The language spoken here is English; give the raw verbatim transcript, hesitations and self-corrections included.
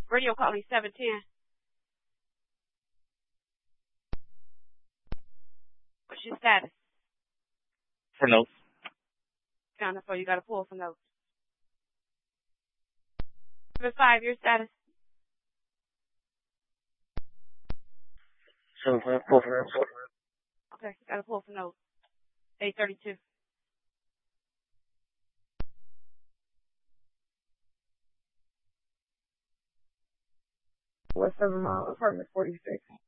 Radio calling seven ten. What's your status? For notes. Counting for you got to pull for notes. Seven five, your status. Seven five, pull for notes. Okay, got to pull for notes. Eight thirty two. West Seven Mile, apartment forty-six.